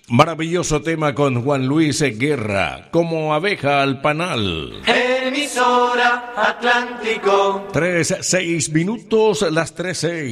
Maravilloso tema con Juan Luis Guerra, Como abeja al panal. Emisora Atlántico. 3:06, las 3:06.